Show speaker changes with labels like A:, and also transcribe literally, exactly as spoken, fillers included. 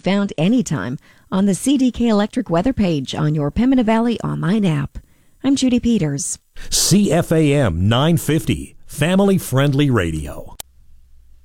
A: found anytime on the C D K Electric weather page on your Pembina Valley online app. I'm Judy Peters.
B: C F A M nine fifty, family-friendly radio.